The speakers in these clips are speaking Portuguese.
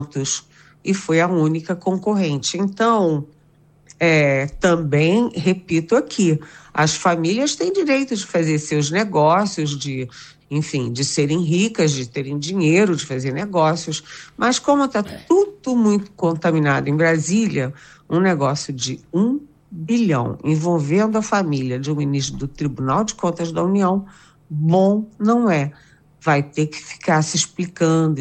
e foi a única concorrente. Então, também, repito aqui, as famílias têm direito de fazer seus negócios, enfim, de serem ricas, de terem dinheiro, de fazer negócios, mas como está tudo muito contaminado em Brasília, um negócio de 1 bilhão envolvendo a família de um ministro do Tribunal de Contas da União, bom não é. Vai ter que ficar se explicando,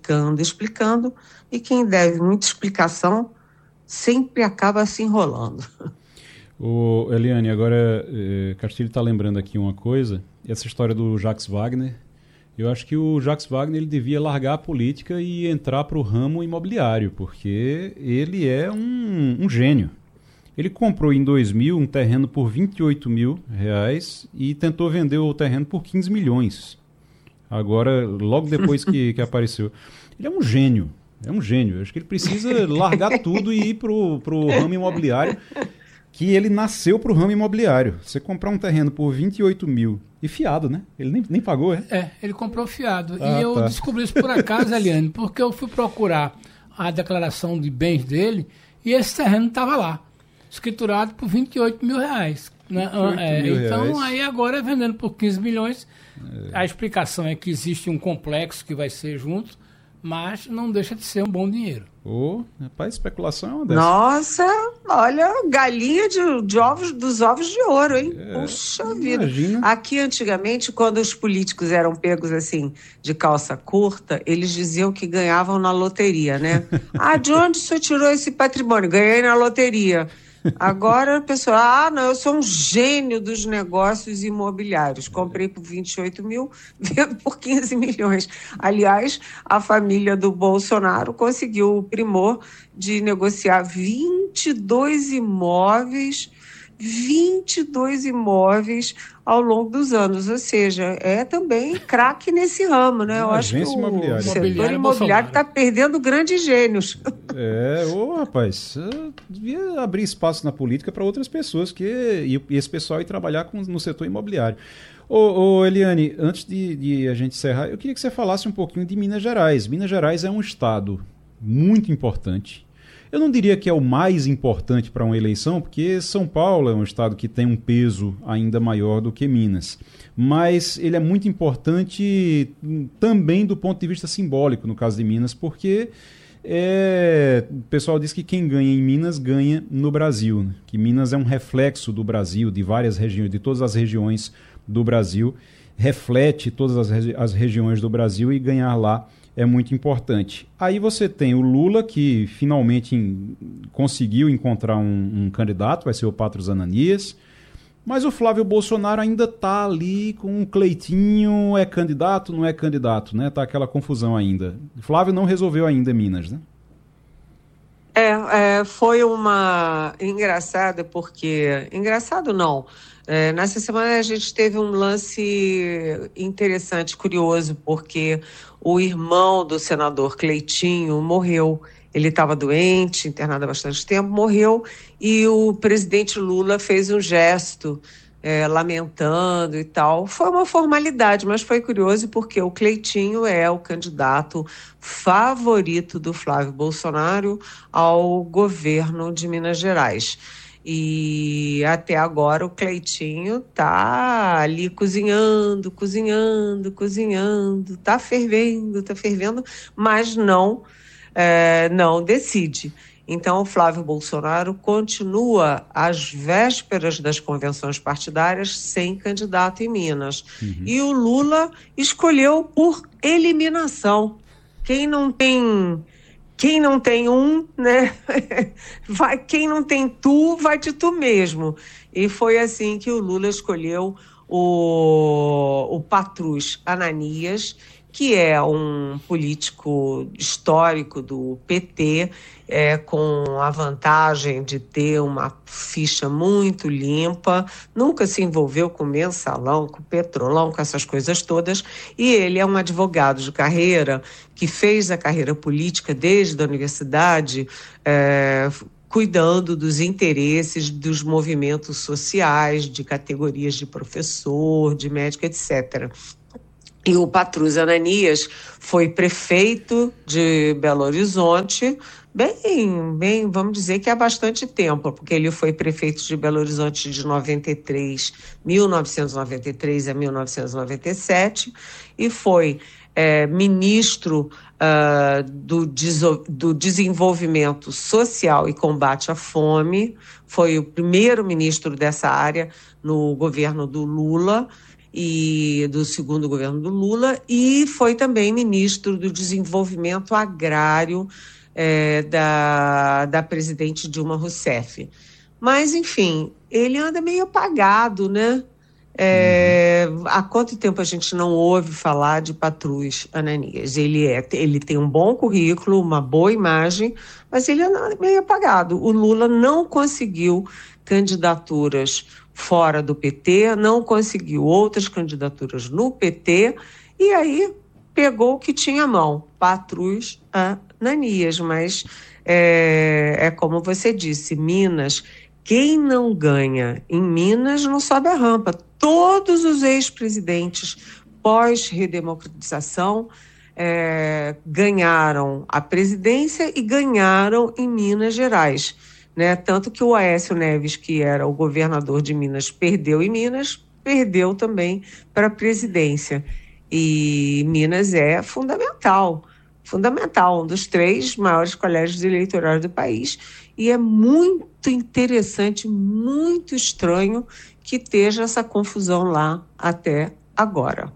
e quem deve muita explicação sempre acaba se enrolando. Eliane, agora Castilho está lembrando aqui uma coisa, essa história do Jacques Wagner. Eu acho que o Jacques Wagner ele devia largar a política e entrar para o ramo imobiliário, porque ele é um gênio. Ele comprou em 2000 um terreno por R$28 mil e tentou vender o terreno por 15 milhões. Agora, logo depois que apareceu. Ele é um gênio. Acho que ele precisa largar tudo e ir pro ramo imobiliário, que ele nasceu pro ramo imobiliário. Você comprar um terreno por 28 mil e fiado, né? Ele nem pagou, é? Ele comprou fiado. E eu descobri isso por acaso, Eliane, porque eu fui procurar a declaração de bens dele e esse terreno estava lá, escriturado por R$28 mil. Né? Então, aí agora vendendo por 15 milhões. A explicação é que existe um complexo que vai ser junto, mas não deixa de ser um bom dinheiro. Rapaz, especulação é uma dessas. Nossa, olha, galinha dos ovos de ouro, hein? Puxa vida. Aqui, antigamente, quando os políticos eram pegos, assim, de calça curta, eles diziam que ganhavam na loteria, né? De onde o senhor tirou esse patrimônio? Ganhei na loteria. Agora a pessoa, não, eu sou um gênio dos negócios imobiliários. Comprei por 28 mil, vendo por 15 milhões. Aliás, a família do Bolsonaro conseguiu o primor de negociar 22 imóveis ao longo dos anos, ou seja, é também craque nesse ramo, né? Eu acho que o setor imobiliário está perdendo grandes gênios. Rapaz, devia abrir espaço na política para outras pessoas e esse pessoal ir trabalhar no setor imobiliário. Eliane, antes de a gente encerrar, eu queria que você falasse um pouquinho de Minas Gerais. Minas Gerais é um estado muito importante. Eu não diria que é o mais importante para uma eleição, porque São Paulo é um estado que tem um peso ainda maior do que Minas. Mas ele é muito importante também do ponto de vista simbólico, no caso de Minas, porque o pessoal diz que quem ganha em Minas ganha no Brasil, né? Que Minas é um reflexo do Brasil, de várias regiões, de todas as regiões do Brasil, reflete todas as regiões do Brasil e ganhar lá é muito importante. Aí você tem o Lula, que finalmente conseguiu encontrar um candidato, vai ser o Patrus Ananias, mas o Flávio Bolsonaro ainda está ali com o Cleitinho, é candidato, não é candidato, né? Tá aquela confusão ainda. O Flávio não resolveu ainda Minas, né? Foi uma engraçada, porque... Engraçado não. Nessa semana a gente teve um lance interessante, curioso, porque o irmão do senador Cleitinho morreu. Ele estava doente, internado há bastante tempo, morreu, e o presidente Lula fez um gesto lamentando e tal. Foi uma formalidade, mas foi curioso porque o Cleitinho é o candidato favorito do Flávio Bolsonaro ao governo de Minas Gerais. E até agora o Cleitinho tá ali cozinhando, tá fervendo, mas não decide. Então o Flávio Bolsonaro continua às vésperas das convenções partidárias sem candidato em Minas. E o Lula escolheu por eliminação. Quem não tem um, né? Quem não tem tu, vai de tu mesmo. E foi assim que o Lula escolheu o Patrus Ananias, que é um político histórico do PT, com a vantagem de ter uma ficha muito limpa, nunca se envolveu com mensalão, com petrolão, com essas coisas todas, e ele é um advogado de carreira que fez a carreira política desde a universidade, cuidando dos interesses dos movimentos sociais, de categorias de professor, de médico, etc. E o Patrus Ananias foi prefeito de Belo Horizonte, bem, vamos dizer que há bastante tempo, porque ele foi prefeito de Belo Horizonte de 1993 a 1997, e foi ministro do Desenvolvimento Social e Combate à Fome, foi o primeiro ministro dessa área no governo do Lula, e do segundo governo do Lula, e foi também ministro do Desenvolvimento Agrário da presidente Dilma Rousseff. Mas, enfim, ele anda meio apagado, né? Há quanto tempo a gente não ouve falar de Patrus Ananias? Ele tem um bom currículo, uma boa imagem, mas ele anda meio apagado. O Lula não conseguiu candidaturas fora do PT, não conseguiu outras candidaturas no PT, e aí pegou o que tinha à mão, Patrus Ananias. Mas como você disse, Minas, quem não ganha em Minas não sobe a rampa. Todos os ex-presidentes pós-redemocratização ganharam a presidência e ganharam em Minas Gerais. Né? Tanto que o Aécio Neves, que era o governador de Minas, perdeu em Minas, perdeu também para a presidência. E Minas é fundamental, um dos 3 maiores colégios eleitorais do país. E é muito interessante, muito estranho que esteja essa confusão lá até agora.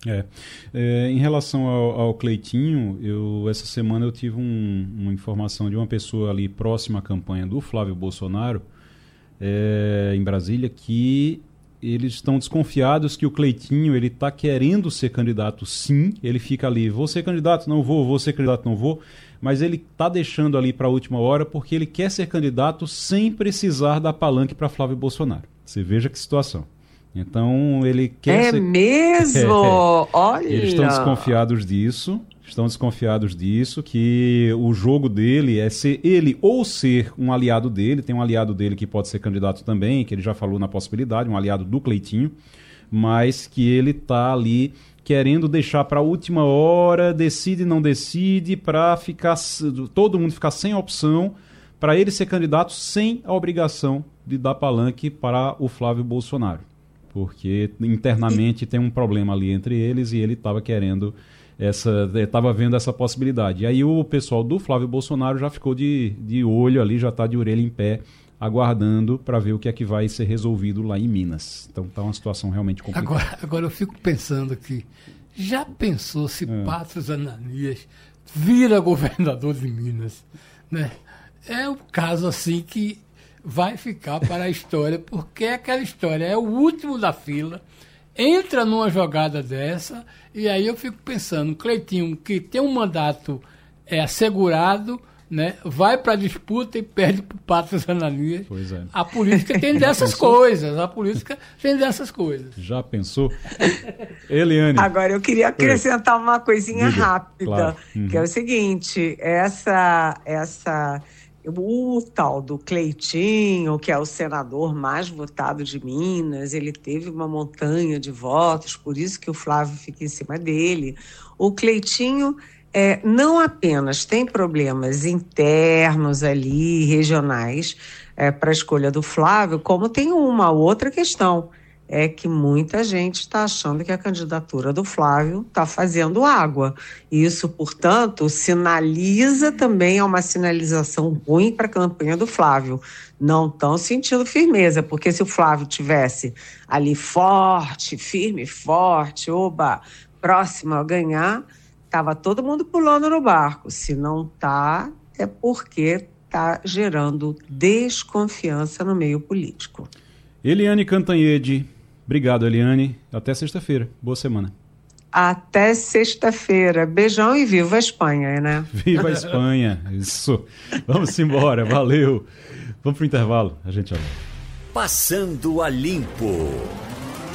Em relação ao Cleitinho, essa semana eu tive uma informação de uma pessoa ali próxima à campanha do Flávio Bolsonaro, em Brasília, que eles estão desconfiados que o Cleitinho ele está querendo ser candidato, sim. Ele fica ali, vou ser candidato, não vou ser candidato, não vou, mas ele está deixando ali para a última hora porque ele quer ser candidato sem precisar dar palanque para Flávio Bolsonaro. Você veja que situação. Então ele quer ser... mesmo? Olha! Eles estão desconfiados disso, que o jogo dele é ser ele ou ser um aliado dele. Tem um aliado dele que pode ser candidato também, que ele já falou na possibilidade, um aliado do Cleitinho, mas que ele está ali querendo deixar para a última hora, decide, não decide, para todo mundo ficar sem opção, para ele ser candidato sem a obrigação de dar palanque para o Flávio Bolsonaro. Porque internamente tem um problema ali entre eles e ele estava vendo essa possibilidade. E aí o pessoal do Flávio Bolsonaro já ficou de olho ali, já está de orelha em pé, aguardando para ver o que é que vai ser resolvido lá em Minas. Então está uma situação realmente complicada. Agora eu fico pensando aqui, já pensou se Patrus Ananias vira governador de Minas? Né? É um caso assim que vai ficar para a história, porque é aquela história, é o último da fila, entra numa jogada dessa, e aí eu fico pensando, Cleitinho, que tem um mandato assegurado, né, vai para a disputa e perde para o Patrus Ananias. Pois é. A política tem dessas coisas, Já pensou? Eliane. Agora, eu queria acrescentar uma coisinha rápida, claro. Que é o seguinte, o tal do Cleitinho, que é o senador mais votado de Minas, ele teve uma montanha de votos, por isso que o Flávio fica em cima dele. O Cleitinho não apenas tem problemas internos ali, regionais, para a escolha do Flávio, como tem uma outra questão, é que muita gente está achando que a candidatura do Flávio está fazendo água. Isso, portanto, sinaliza também, é uma sinalização ruim para a campanha do Flávio. Não estão sentindo firmeza, porque se o Flávio tivesse ali forte, firme, forte, próximo a ganhar, estava todo mundo pulando no barco. Se não está, é porque está gerando desconfiança no meio político. Eliane Cantanhede. Obrigado, Eliane. Até sexta-feira. Boa semana. Até sexta-feira. Beijão e viva a Espanha, né? Viva a Espanha. Isso. Vamos embora. Valeu. Vamos pro intervalo. A gente já volta. Passando a Limpo.